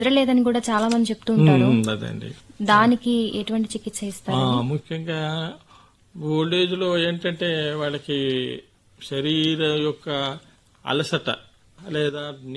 నిద్రలేదని కూడా చాలా మంది చెప్తూ ఉంటారు. అదండి. దానికి ఎటువంటి చికిత్స ఇస్తారు? ముఖ్యంగా ఓల్డేజ్ లో ఏంటంటే వాళ్ళకి శరీరం యొక్క అలసట లేదా